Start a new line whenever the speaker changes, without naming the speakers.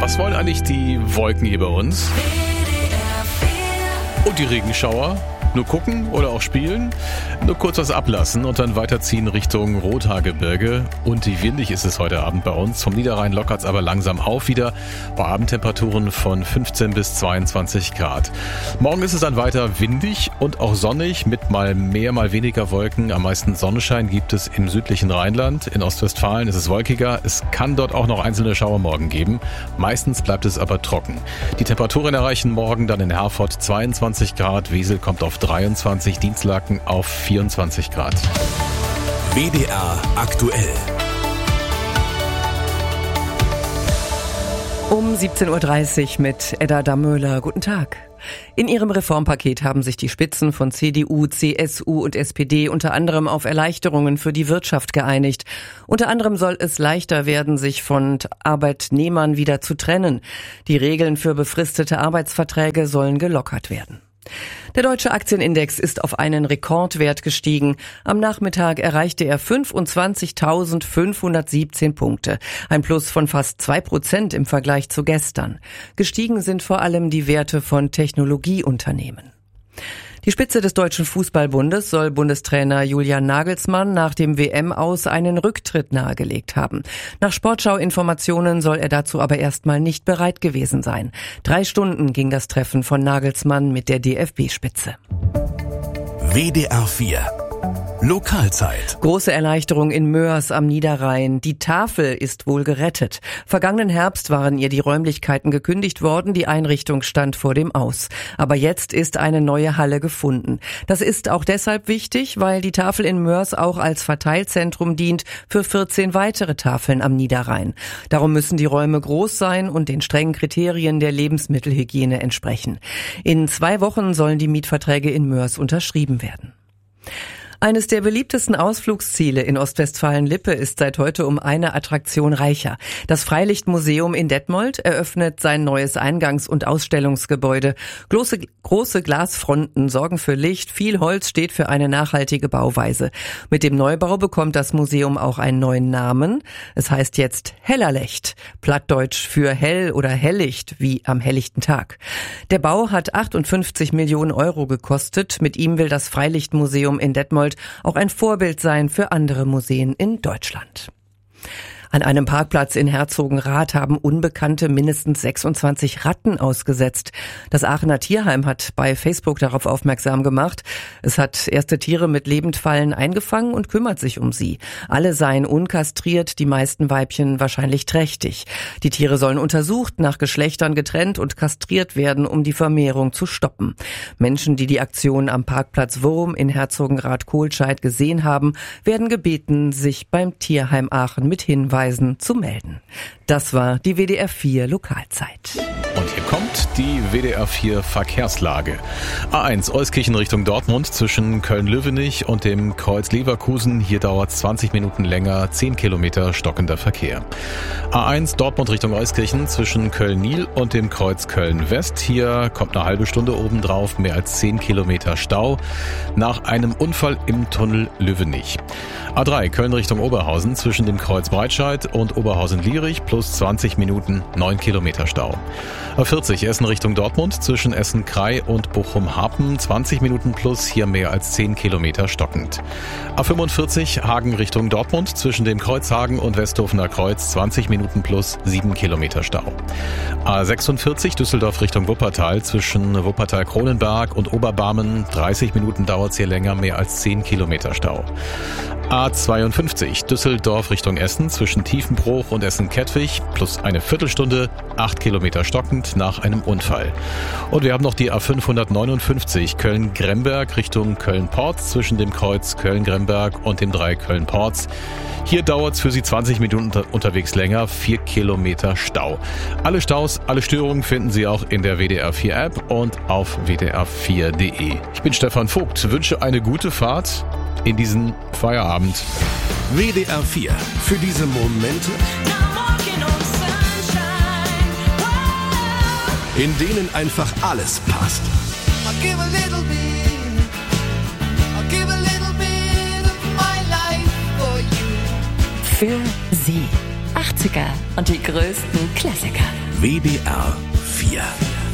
Was wollen eigentlich die Wolken hier bei uns? Und die Regenschauer? Nur gucken oder auch spielen? Nur kurz was ablassen und dann weiterziehen Richtung Rothaargebirge. Und wie windig ist es heute Abend bei uns. Vom Niederrhein lockert es aber langsam auf wieder bei Abendtemperaturen von 15 bis 22 Grad. Morgen ist es dann weiter windig und auch sonnig mit mal mehr, mal weniger Wolken. Am meisten Sonnenschein gibt es im südlichen Rheinland. In Ostwestfalen ist es wolkiger. Es kann dort auch noch einzelne Schauermorgen geben. Meistens bleibt es aber trocken. Die Temperaturen erreichen morgen dann in Herford 22 Grad. Wesel kommt auf 23, Dienstlaken auf 24 Grad.
WDR aktuell.
Um 17.30 Uhr mit Edda Damöhler. Guten Tag. In ihrem Reformpaket haben sich die Spitzen von CDU, CSU und SPD unter anderem auf Erleichterungen für die Wirtschaft geeinigt. Unter anderem soll es leichter werden, sich von Arbeitnehmern wieder zu trennen. Die Regeln für befristete Arbeitsverträge sollen gelockert werden. Der deutsche Aktienindex ist auf einen Rekordwert gestiegen. Am Nachmittag erreichte er 25.517 Punkte. Ein Plus von fast 2% im Vergleich zu gestern. Gestiegen sind vor allem die Werte von Technologieunternehmen. Die Spitze des Deutschen Fußballbundes soll Bundestrainer Julian Nagelsmann nach dem WM-Aus einen Rücktritt nahegelegt haben. Nach Sportschau-Informationen soll er dazu aber erstmal nicht bereit gewesen sein. 3 Stunden ging das Treffen von Nagelsmann mit der DFB-Spitze.
WDR 4 Lokalzeit.
Große Erleichterung in Moers am Niederrhein. Die Tafel ist wohl gerettet. Vergangenen Herbst waren ihr die Räumlichkeiten gekündigt worden. Die Einrichtung stand vor dem Aus. Aber jetzt ist eine neue Halle gefunden. Das ist auch deshalb wichtig, weil die Tafel in Moers auch als Verteilzentrum dient für 14 weitere Tafeln am Niederrhein. Darum müssen die Räume groß sein und den strengen Kriterien der Lebensmittelhygiene entsprechen. In 2 Wochen sollen die Mietverträge in Moers unterschrieben werden. Eines der beliebtesten Ausflugsziele in Ostwestfalen-Lippe ist seit heute um eine Attraktion reicher. Das Freilichtmuseum in Detmold eröffnet sein neues Eingangs- und Ausstellungsgebäude. Große Glasfronten sorgen für Licht, viel Holz steht für eine nachhaltige Bauweise. Mit dem Neubau bekommt das Museum auch einen neuen Namen. Es heißt jetzt Hellerlecht, plattdeutsch für hell oder Hellicht, wie am helllichten Tag. Der Bau hat 58 Millionen Euro gekostet. Mit ihm will das Freilichtmuseum in Detmold auch ein Vorbild sein für andere Museen in Deutschland. An einem Parkplatz in Herzogenrath haben Unbekannte mindestens 26 Ratten ausgesetzt. Das Aachener Tierheim hat bei Facebook darauf aufmerksam gemacht. Es hat erste Tiere mit Lebendfallen eingefangen und kümmert sich um sie. Alle seien unkastriert, die meisten Weibchen wahrscheinlich trächtig. Die Tiere sollen untersucht, nach Geschlechtern getrennt und kastriert werden, um die Vermehrung zu stoppen. Menschen, die die Aktion am Parkplatz Wurm in Herzogenrath-Kohlscheid gesehen haben, werden gebeten, sich beim Tierheim Aachen mit Hinweisen zu melden. Das war die WDR 4 Lokalzeit.
Und hier kommt die WDR 4 Verkehrslage. A1 Euskirchen Richtung Dortmund zwischen Köln-Löwenich und dem Kreuz Leverkusen. Hier dauert es 20 Minuten länger, 10 Kilometer stockender Verkehr. A1 Dortmund Richtung Euskirchen zwischen Köln-Nil und dem Kreuz Köln-West. Hier kommt eine halbe Stunde obendrauf, mehr als 10 Kilometer Stau nach einem Unfall im Tunnel Löwenich. A3 Köln Richtung Oberhausen zwischen dem Kreuz Breitscheid und Oberhausen-Lierich plus 20 Minuten, 9 Kilometer Stau. A40 Essen Richtung Dortmund zwischen Essen-Krei und Bochum-Harpen 20 Minuten plus, hier mehr als 10 Kilometer stockend. A45 Hagen Richtung Dortmund zwischen dem Kreuz Hagen und Westhofener Kreuz 20 Minuten plus, 7 Kilometer Stau. A46 Düsseldorf Richtung Wuppertal zwischen Wuppertal-Kronenberg und Oberbarmen 30 Minuten dauert es hier länger, mehr als 10 Kilometer Stau. A52 Düsseldorf Richtung Essen zwischen Tiefenbruch und Essen-Kettwig plus eine Viertelstunde, 8 Kilometer stockend nach einem Unfall. Und wir haben noch die A559 Köln-Gremberg Richtung Köln-Porz zwischen dem Kreuz Köln-Gremberg und dem 3 Köln-Porz. Hier dauert es für Sie 20 Minuten unterwegs länger, 4 Kilometer Stau. Alle Staus, alle Störungen finden Sie auch in der WDR 4 App und auf wdr4.de. Ich bin Stefan Vogt, wünsche eine gute Fahrt in diesen Feierabend.
WDR 4 für diese Momente, in denen einfach alles passt.
Für Sie 80er und die größten Klassiker.
WDR 4